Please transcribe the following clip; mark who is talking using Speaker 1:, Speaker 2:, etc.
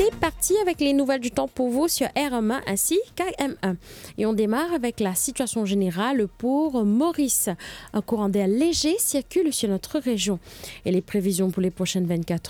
Speaker 1: C'est parti avec les nouvelles du temps pour vous sur RM1 ainsi qu'AM1. Et on démarre avec la situation générale pour Maurice. Un courant d'air léger circule sur notre région. Et les prévisions pour les prochaines 24